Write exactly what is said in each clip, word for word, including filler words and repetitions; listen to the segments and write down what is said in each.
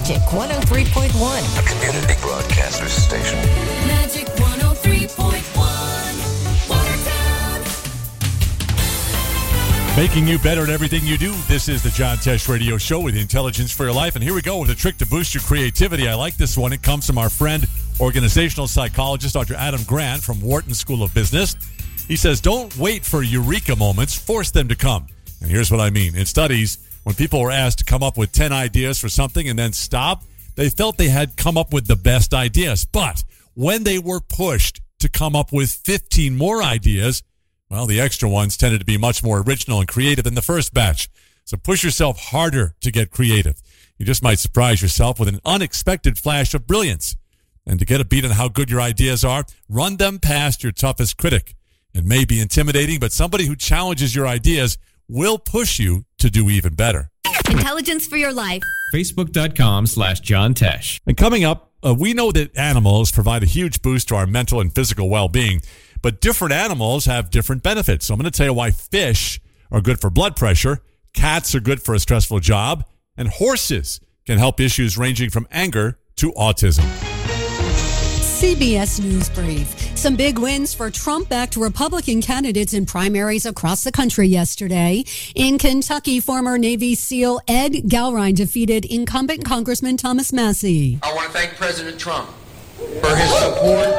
Magic one oh three point one. A community broadcaster station. Magic one oh three point one. Watertown. Making you better at everything you do. This is the John Tesh Radio Show with intelligence for your life. And here we go with a trick to boost your creativity. I like this one. It comes from our friend, organizational psychologist, Doctor Adam Grant from Wharton School of Business. He says, don't wait for eureka moments. Force them to come. And here's what I mean. In studies, when people were asked to come up with ten ideas for something and then stop, they felt they had come up with the best ideas. But when they were pushed to come up with fifteen more ideas, well, the extra ones tended to be much more original and creative than the first batch. So push yourself harder to get creative. You just might surprise yourself with an unexpected flash of brilliance. And to get a beat on how good your ideas are, run them past your toughest critic. It may be intimidating, but somebody who challenges your ideas will push you to do even better. Intelligence for your life. Facebook.com slash John Tesh. And coming up, uh, we know that animals provide a huge boost to our mental and physical well-being, but different animals have different benefits. So I'm going to tell you why fish are good for blood pressure, cats are good for a stressful job, and horses can help issues ranging from anger to autism. C B S News Brief. Some big wins for Trump-backed Republican candidates in primaries across the country yesterday. In Kentucky, former Navy SEAL Ed Galrine defeated incumbent Congressman Thomas Massie. I want to thank President Trump for his support,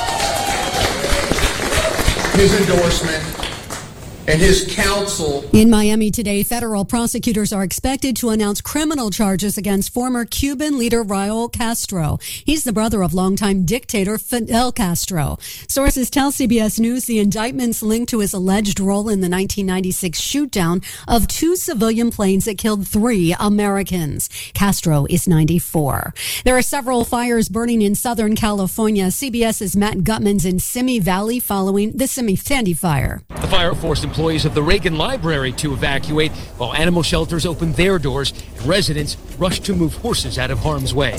his endorsement, and his counsel. In Miami today, federal prosecutors are expected to announce criminal charges against former Cuban leader Raul Castro. He's the brother of longtime dictator Fidel Castro. Sources tell C B S News the indictments linked to his alleged role in the nineteen ninety-six shootdown of two civilian planes that killed three Americans. Castro is ninety-four. There are several fires burning in Southern California. CBS's Matt Gutman's in Simi Valley following the Simi Sandy fire. The fire forced employees of the Reagan Library to evacuate while animal shelters opened their doors and residents rushed to move horses out of harm's way.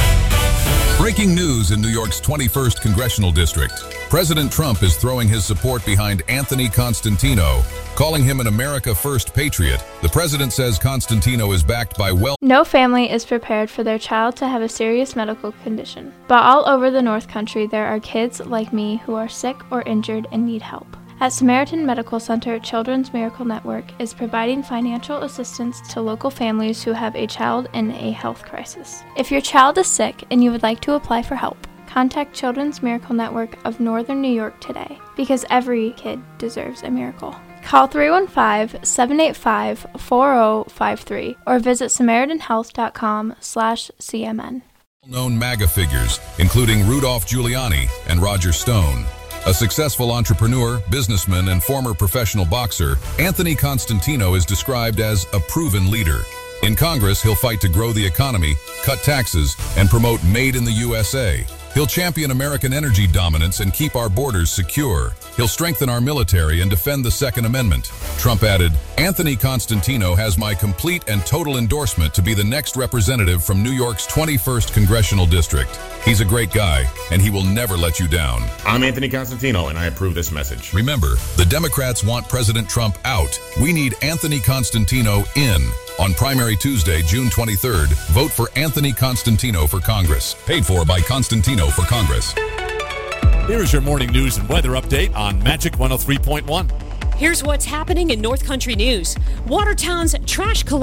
Breaking news in New York's twenty-first Congressional District. President Trump is throwing his support behind Anthony Constantino, calling him an America First patriot. The president says Constantino is backed by well... No family is prepared for their child to have a serious medical condition. But all over the North Country, there are kids like me who are sick or injured and need help. At Samaritan Medical Center, Children's Miracle Network is providing financial assistance to local families who have a child in a health crisis. If your child is sick and you would like to apply for help, contact Children's Miracle Network of Northern New York today, because every kid deserves a miracle. Call three one five, seven eight five, four zero five three or visit Samaritan Health dot com slash C M N. Known MAGA figures, including Rudolph Giuliani and Roger Stone. A successful entrepreneur, businessman, and former professional boxer, Anthony Constantino is described as a proven leader. In Congress, he'll fight to grow the economy, cut taxes, and promote Made in the U S A. He'll champion American energy dominance and keep our borders secure. He'll strengthen our military and defend the Second Amendment. Trump added, Anthony Constantino has my complete and total endorsement to be the next representative from New York's twenty-first Congressional District. He's a great guy, and he will never let you down. I'm Anthony Constantino, and I approve this message. Remember, the Democrats want President Trump out. We need Anthony Constantino in. On Primary Tuesday, June twenty-third, vote for Anthony Constantino for Congress. Paid for by Constantino for Congress. Here is your morning news and weather update on Magic one oh three point one. Here's what's happening in North Country news. Watertown's trash collection